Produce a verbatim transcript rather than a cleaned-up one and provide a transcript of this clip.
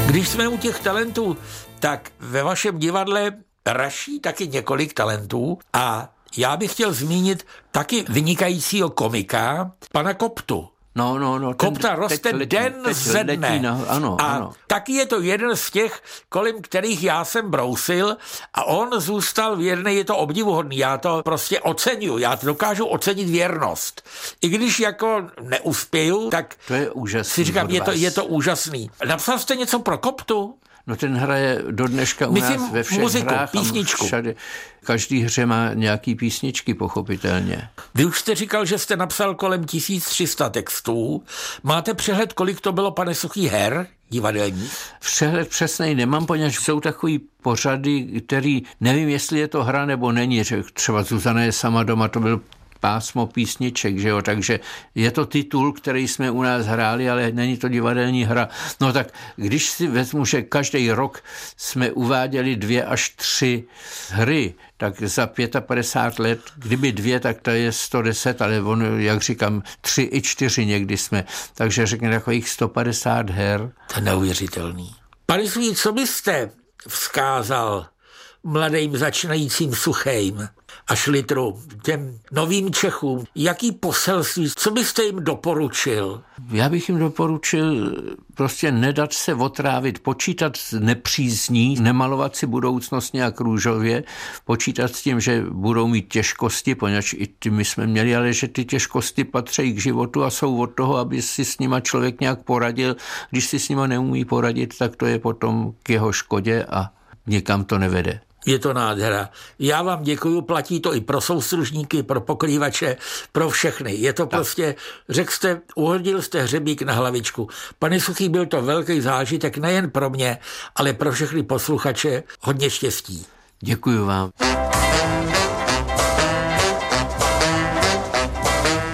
Když jsme u těch talentů, tak ve vašem divadle raší taky několik talentů a já bych chtěl zmínit taky vynikajícího komika, pana Koptu. No, no, no. Kopta roste letí, den ze dne. No, ano, a ano. taky je to jeden z těch, kolem kterých já jsem brousil a on zůstal věrný, je to obdivuhodný, já to prostě oceňuji, já to dokážu ocenit věrnost. I když jako neuspěju, tak to je úžasný si říkám, je to, je to úžasný. Napsal jste něco pro Koptu? No ten hraje do dneška u Myslím, nás ve všech muziku, hrách písničku. Všade. Každý hře má nějaký písničky, pochopitelně. Vy už jste říkal, že jste napsal kolem tisíc tři sta textů. Máte přehled, kolik to bylo, pane Suchý, her divadelních? Přehled přesnej nemám, poněvadž jsou takový pořady, který nevím, jestli je to hra nebo není. Třeba Zuzana je sama doma, to byl pásmo písniček, že jo, takže je to titul, který jsme u nás hráli, ale není to divadelní hra. No tak, když si vezmu, že každý rok jsme uváděli dvě až tři hry, tak za padesát pět let, kdyby dvě, tak to je sto deset, ale on, jak říkám, tři i čtyři někdy jsme, takže řekněme takových sto padesát her. To je neuvěřitelný. Pane Suchý, co byste vzkázal mladým začínajícím Suchým a Šlitru, těm novým Čechům, jaký poselství, co byste jim doporučil? Já bych jim doporučil prostě nedat se otrávit, počítat s nepřízní, nemalovat si budoucnost nějak růžově, počítat s tím, že budou mít těžkosti, poněvadž i ty my jsme měli, ale že ty těžkosti patří k životu a jsou od toho, aby si s nima člověk nějak poradil. Když si s nima neumí poradit, tak to je potom k jeho škodě a nikam to nevede. Je to nádhera. Já vám děkuju, platí to i pro soustružníky, pro pokrývače, pro všechny. Je to tak. Prostě, řekl jste, uhodil jste hřebík na hlavičku. Pane Suchý, byl to velký zážitek nejen pro mě, ale pro všechny posluchače. Hodně štěstí. Děkuju vám.